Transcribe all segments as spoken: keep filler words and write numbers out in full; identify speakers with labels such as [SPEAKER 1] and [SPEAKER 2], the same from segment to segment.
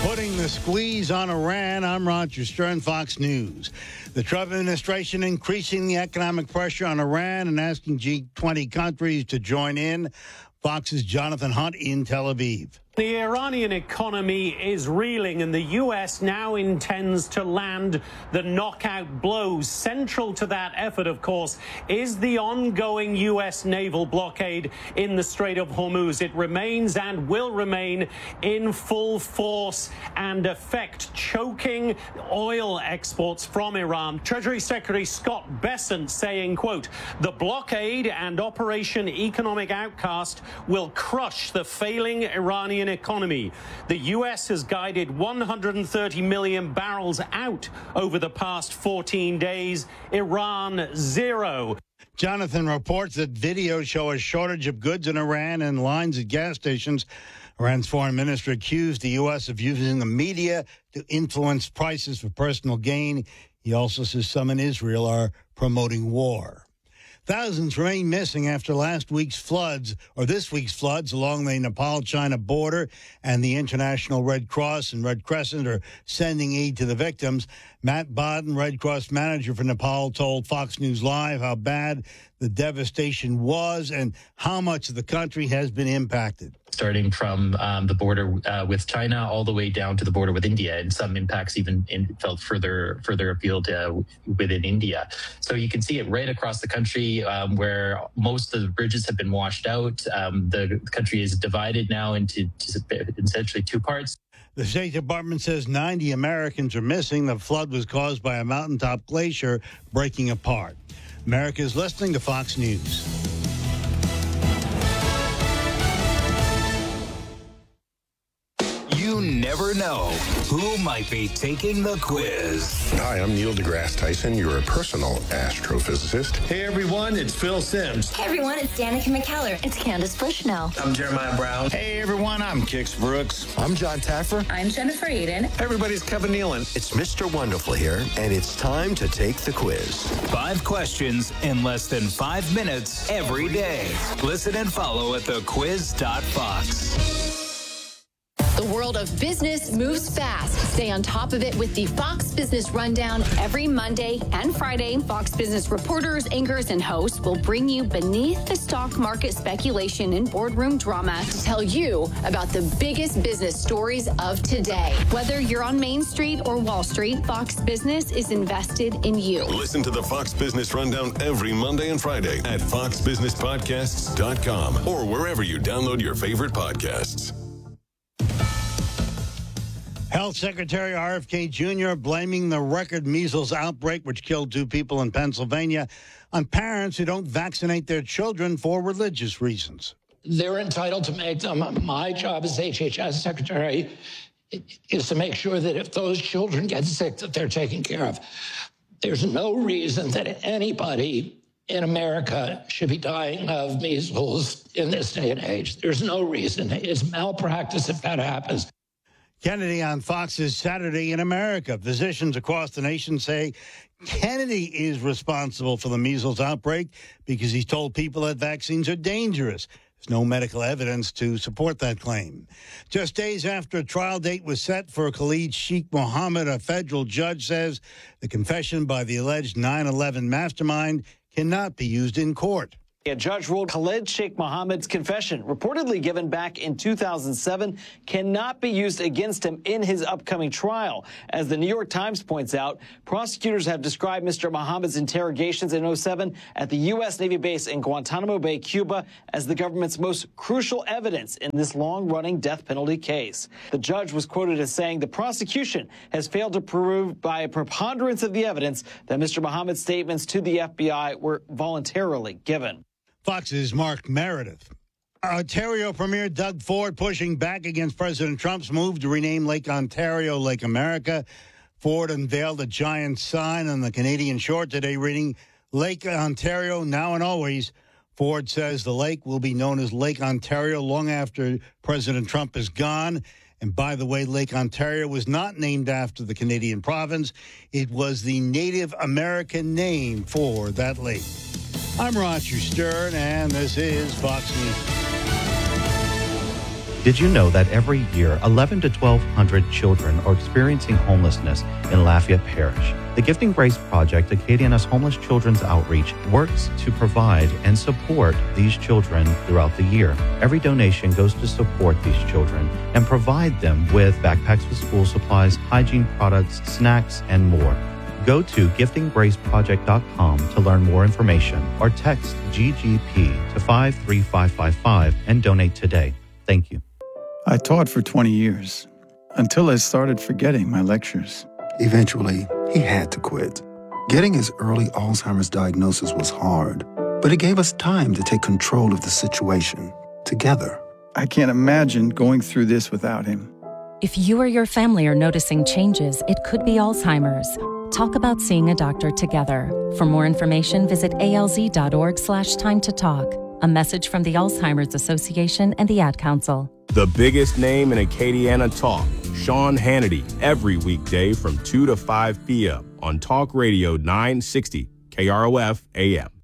[SPEAKER 1] Putting the squeeze on Iran, I'm Roger Stern, Fox News. The Trump administration increasing the economic pressure on Iran and asking G twenty countries to join in. Fox's Jonathan Hunt in Tel Aviv.
[SPEAKER 2] The Iranian economy is reeling, and the U S now intends to land the knockout blows. Central to that effort, of course, is the ongoing U S naval blockade in the Strait of Hormuz. It remains and will remain in full force and effect, choking oil exports from Iran. Treasury Secretary Scott Bessent saying, quote, "The blockade and Operation Economic Outcast will crush the failing Iranian economy. The U S has guided one hundred thirty million barrels out over the past fourteen days. Iran, zero."
[SPEAKER 1] Jonathan reports that videos show a shortage of goods in Iran and lines at gas stations. Iran's foreign minister accused the U S of using the media to influence prices for personal gain. He also says some in Israel are promoting war. Thousands remain missing after last week's floods, or this week's floods, along the Nepal-China border, and the International Red Cross and Red Crescent are sending aid to the victims. Matt Bodden, Red Cross manager for Nepal, told Fox News Live how bad the devastation was and how much of the country has been impacted.
[SPEAKER 3] Starting from um, the border uh, with China all the way down to the border with India, and some impacts even in, felt further further afield uh, within India. So you can see it right across the country um, where most of the bridges have been washed out. Um, the country is divided now into essentially two parts.
[SPEAKER 1] The State Department says ninety Americans are missing. The flood was caused by a mountaintop glacier breaking apart. America is listening to Fox News.
[SPEAKER 4] You never know who might be taking the quiz.
[SPEAKER 5] Hi, I'm Neil deGrasse Tyson, your personal astrophysicist.
[SPEAKER 6] Hey everyone, it's Phil Simms.
[SPEAKER 7] Hey everyone, it's Danica McKellar. It's Candace Bushnell.
[SPEAKER 8] I'm Jeremiah Brown.
[SPEAKER 9] Hey everyone, I'm Kix Brooks.
[SPEAKER 10] I'm John Taffer.
[SPEAKER 11] I'm Jennifer Aiden.
[SPEAKER 12] Hey everybody, it's Kevin Nealon.
[SPEAKER 13] It's Mister Wonderful here, and it's time to take the quiz.
[SPEAKER 4] Five questions in less than five minutes every day. Listen and follow at the quiz dot fox.
[SPEAKER 14] The world of business moves fast. Stay on top of it with the Fox Business Rundown every Monday and Friday. Fox Business reporters, anchors, and hosts will bring you beneath the stock market speculation and boardroom drama to tell you about the biggest business stories of today. Whether you're on Main Street or Wall Street, Fox Business is invested in you.
[SPEAKER 15] Listen to the Fox Business Rundown every Monday and Friday at fox business podcasts dot com or wherever you download your favorite podcasts.
[SPEAKER 1] Health Secretary R F K Junior blaming the record measles outbreak, which killed two people in Pennsylvania, on parents who don't vaccinate their children for religious reasons.
[SPEAKER 16] They're entitled to make them. My job as H H S Secretary is to make sure that if those children get sick, that they're taken care of. There's no reason that anybody in America should be dying of measles in this day and age. There's no reason. It's malpractice if that happens.
[SPEAKER 1] Kennedy on Fox's Saturday in America. Physicians across the nation say Kennedy is responsible for the measles outbreak because he's told people that vaccines are dangerous. There's no medical evidence to support that claim. Just days after a trial date was set for Khalid Sheikh Mohammed, a federal judge says the confession by the alleged nine eleven mastermind cannot be used in court.
[SPEAKER 17] A judge ruled Khalid Sheikh Mohammed's confession, reportedly given back in two thousand seven, cannot be used against him in his upcoming trial. As the New York Times points out, prosecutors have described Mister Mohammed's interrogations in oh seven at the U S Navy base in Guantanamo Bay, Cuba, as the government's most crucial evidence in this long-running death penalty case. The judge was quoted as saying the prosecution has failed to prove by a preponderance of the evidence that Mister Mohammed's statements to the F B I were voluntarily given.
[SPEAKER 1] Fox's Mark Meredith. Ontario Premier Doug Ford pushing back against President Trump's move to rename Lake Ontario Lake America. Ford unveiled a giant sign on the Canadian shore today reading, Lake Ontario now and always. Ford says the lake will be known as Lake Ontario long after President Trump is gone. And by the way, Lake Ontario was not named after the Canadian province. It was the Native American name for that lake. I'm Roger Stern, and this is Fox News.
[SPEAKER 8] Did you know that every year, eleven to twelve hundred children are experiencing homelessness in Lafayette Parish? The Gifting Grace Project, Acadiana's homeless children's outreach, works to provide and support these children throughout the year. Every donation goes to support these children and provide them with backpacks with school supplies, hygiene products, snacks, and more. Go to gifting grace project dot com to learn more information or text G G P to five three five five five and donate today. Thank you.
[SPEAKER 10] I taught for twenty years, until I started forgetting my lectures.
[SPEAKER 11] Eventually, he had to quit. Getting his early Alzheimer's diagnosis was hard, but it gave us time to take control of the situation together.
[SPEAKER 10] I can't imagine going through this without him.
[SPEAKER 12] If you or your family are noticing changes, it could be Alzheimer's. Talk about seeing a doctor together. For more information, visit alz.org slash time to talk. A message from the Alzheimer's Association and the Ad Council.
[SPEAKER 18] The biggest name in Acadiana talk, Sean Hannity, every weekday from two to five p.m. on Talk Radio nine sixty K R O F A M.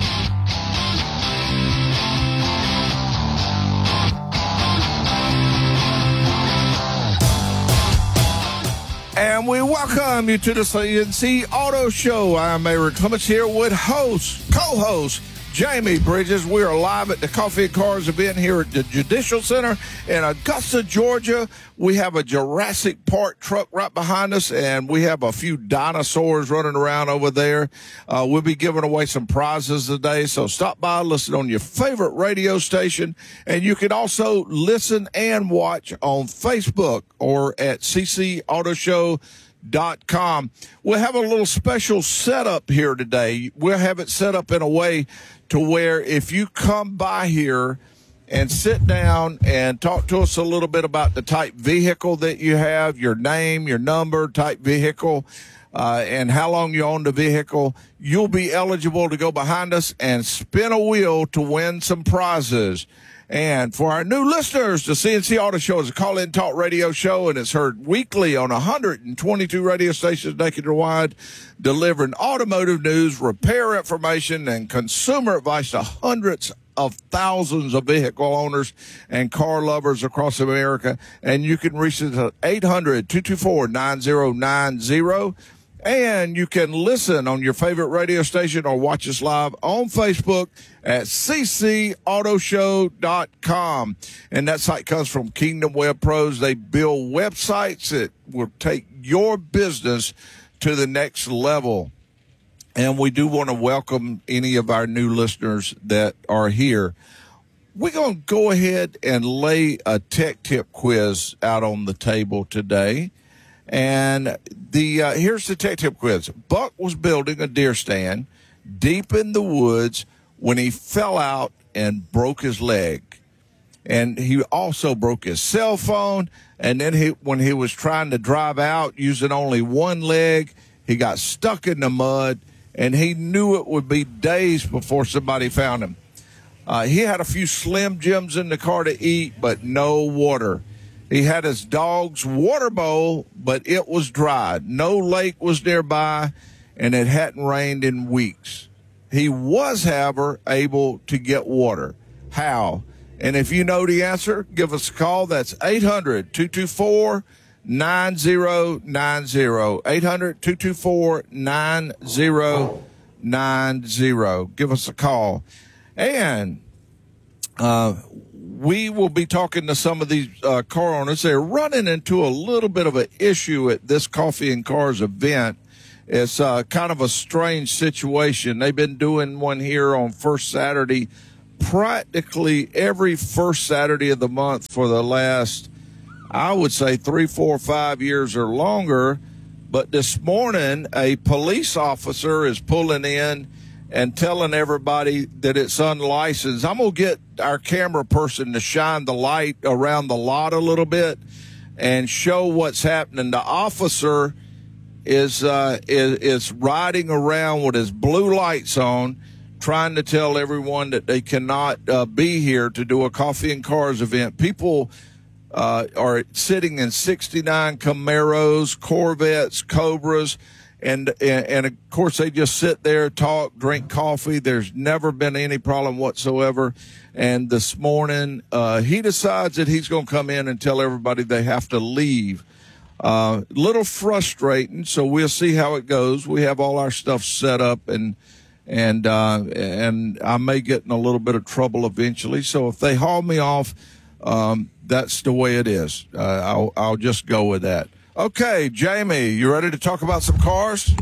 [SPEAKER 19] And we welcome you to the C N C Auto Show. I'm Eric Clements here with host, co-host, Jamie Bridges. We are live at the Coffee and Cars event here at the Judicial Center in Augusta, Georgia. We have a Jurassic Park truck right behind us, and we have a few dinosaurs running around over there. Uh, we'll be giving away some prizes today, so stop by, listen on your favorite radio station, and you can also listen and watch on Facebook or at c c auto show dot com. We'll have a little special setup here today. We'll have it set up in a way to where if you come by here and sit down and talk to us a little bit about the type vehicle that you have, your name, your number, type vehicle, uh, and how long you own the vehicle, you'll be eligible to go behind us and spin a wheel to win some prizes. And for our new listeners, the C N C Auto Show is a call-in talk radio show, and it's heard weekly on one hundred twenty-two radio stations nationwide, delivering automotive news, repair information, and consumer advice to hundreds of thousands of vehicle owners and car lovers across America. And you can reach us at eight hundred, two two four, nine zero nine zero. And you can listen on your favorite radio station or watch us live on Facebook at c c auto show dot com. And that site comes from Kingdom Web Pros. They build websites that will take your business to the next level. And we do want to welcome any of our new listeners that are here. We're going to go ahead and lay a tech tip quiz out on the table today. And the uh, here's the tech tip quiz. Buck was building a deer stand deep in the woods when he fell out and broke his leg. And he also broke his cell phone. And then he, when he was trying to drive out using only one leg, he got stuck in the mud, and he knew it would be days before somebody found him. Uh, he had a few Slim Jims in the car to eat, but no water. He had his dog's water bowl, but it was dry. No lake was nearby, and it hadn't rained in weeks. He was, however, able to get water. How? And if you know the answer, give us a call. That's eight hundred, two two four, nine zero nine zero. eight hundred, two two four, nine zero nine zero. Give us a call. And uh we will be talking to some of these uh, car owners. They're running into a little bit of an issue at this Coffee and Cars event. It's uh, kind of a strange situation. They've been doing one here on First Saturday, practically every first Saturday of the month for the last, I would say, three, four, five years or longer. But this morning, a police officer is pulling in and telling everybody that it's unlicensed. I'm going to get our camera person to shine the light around the lot a little bit and show what's happening. The officer is, uh, is, is riding around with his blue lights on, trying to tell everyone that they cannot uh, be here to do a Coffee and Cars event. People uh, are sitting in sixty-nine Camaros, Corvettes, Cobras, And, and, and of course, they just sit there, talk, drink coffee. There's never been any problem whatsoever. And this morning, uh, he decides that he's going to come in and tell everybody they have to leave. A uh, little frustrating, so we'll see how it goes. We have all our stuff set up, and and uh, and I may get in a little bit of trouble eventually. So if they haul me off, um, that's the way it is. Uh, I'll I'll just go with that. Okay, Jamie, you ready to talk about some cars?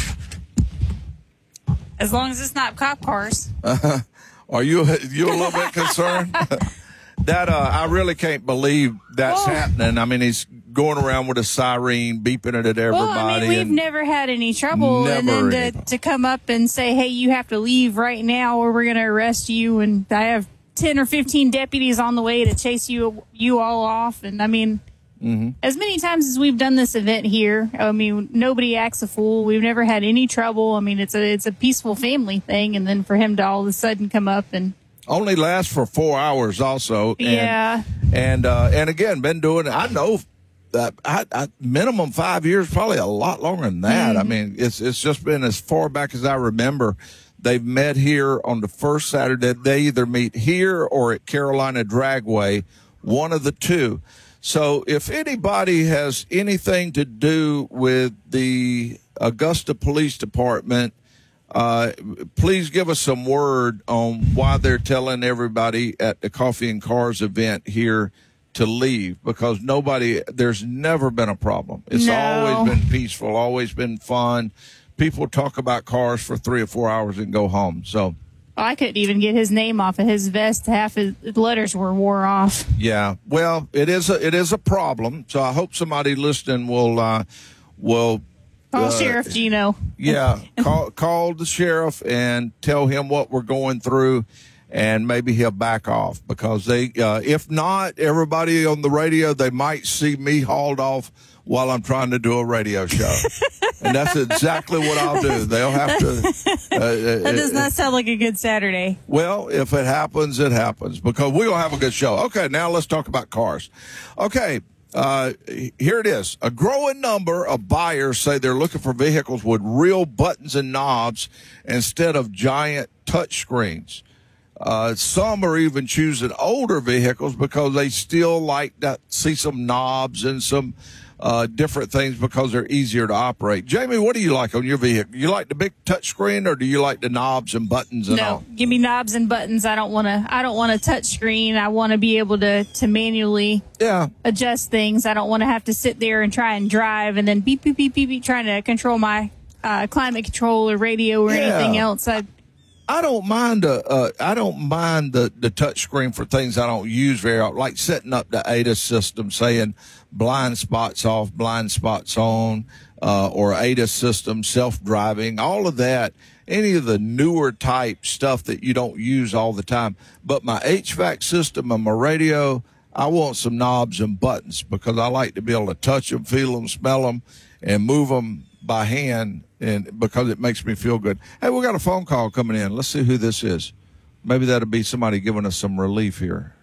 [SPEAKER 20] As long as it's not cop cars.
[SPEAKER 19] Uh, are you you a little bit concerned? That uh, I really can't believe that's well, happening. I mean, he's going around with a siren, beeping it at everybody.
[SPEAKER 20] Well, I mean, we've never had any trouble, and then to, to come up and say, "Hey, you have to leave right now, or we're going to arrest you." And I have ten or fifteen deputies on the way to chase you you all off. And I mean, mm-hmm. as many times as we've done this event here, I mean, nobody acts a fool. We've never had any trouble. I mean, it's a it's a peaceful family thing, and then for him to all of a sudden come up and
[SPEAKER 19] only lasts for four hours also. And,
[SPEAKER 20] yeah.
[SPEAKER 19] And, uh, and again, been doing it. I know that I, I, minimum five years, probably a lot longer than that. Mm-hmm. I mean, it's, it's just been as far back as I remember. They've met here on the first Saturday. They either meet here or at Carolina Dragway, one of the two. So if anybody has anything to do with the Augusta Police Department, Uh, please give us some word on why they're telling everybody at the Coffee and Cars event here to leave, because nobody, there's never been a problem. It's
[SPEAKER 20] no.
[SPEAKER 19] always been peaceful, always been fun. People talk about cars for three or four hours and go home. So
[SPEAKER 20] well, I couldn't even get his name off of his vest. Half his letters were wore off.
[SPEAKER 19] Yeah. Well, it is a, it is a problem. So I hope somebody listening will, uh, will,
[SPEAKER 20] Call
[SPEAKER 19] uh,
[SPEAKER 20] Sheriff Gino.
[SPEAKER 19] Yeah, call call the sheriff and tell him what we're going through, and maybe he'll back off, because they, uh, if not, everybody on the radio, they might see me hauled off while I'm trying to do a radio show. And that's exactly what I'll do. They'll have to. Uh,
[SPEAKER 20] that does not sound like a good Saturday.
[SPEAKER 19] Well, if it happens, it happens, because we're going to have a good show. Okay, now let's talk about cars. Okay. Uh, here it is. A growing number of buyers say they're looking for vehicles with real buttons and knobs instead of giant touch screens. Uh, some are even choosing older vehicles because they still like to see some knobs and some uh, different things because they're easier to operate. Jamie, what do you like on your vehicle? You like the big touch screen, or do you like the knobs and buttons and
[SPEAKER 20] no,
[SPEAKER 19] all?
[SPEAKER 20] No, give me knobs and buttons. I don't want to. I don't want a touch screen. I want to be able to to manually
[SPEAKER 19] yeah.
[SPEAKER 20] adjust things. I don't want to have to sit there and try and drive and then beep beep beep beep, beep trying to control my uh, climate control or radio or
[SPEAKER 19] yeah.
[SPEAKER 20] anything else. I,
[SPEAKER 19] I don't mind uh, uh I don't mind the, the touch screen for things I don't use very often, like setting up the A D A S system, saying blind spots off, blind spots on, uh, or A D A S system, self-driving, all of that, any of the newer type stuff that you don't use all the time. But my H V A C system and my radio, I want some knobs and buttons, because I like to be able to touch them, feel them, smell them, and move them by hand, and because it makes me feel good. Hey, we got a phone call coming in. Let's see who this is. Maybe that'll be somebody giving us some relief here.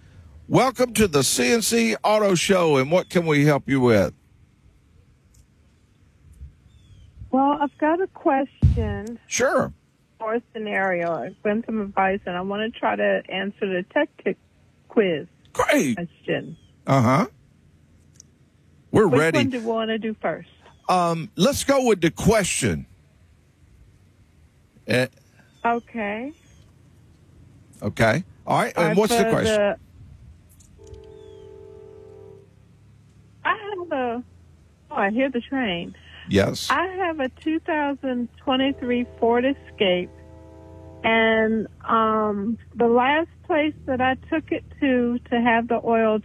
[SPEAKER 19] Welcome to the C N C Auto Show, and what can we help you with?
[SPEAKER 21] Well, I've got a question.
[SPEAKER 19] Sure.
[SPEAKER 21] Or a scenario. I've been some advice, and I want to try to answer the tech tick quiz.
[SPEAKER 19] Great.
[SPEAKER 21] Question.
[SPEAKER 19] Uh-huh. We're
[SPEAKER 21] Which
[SPEAKER 19] ready.
[SPEAKER 21] Which one do you want to do first?
[SPEAKER 19] Um, let's go with the question. Uh,
[SPEAKER 21] okay.
[SPEAKER 19] Okay. All right. And
[SPEAKER 21] All right,
[SPEAKER 19] what's the question?
[SPEAKER 21] The, I have a. Oh, I hear the train.
[SPEAKER 19] Yes.
[SPEAKER 21] I have a two thousand twenty-three Ford Escape, and um, the last place that I took it to to have the oil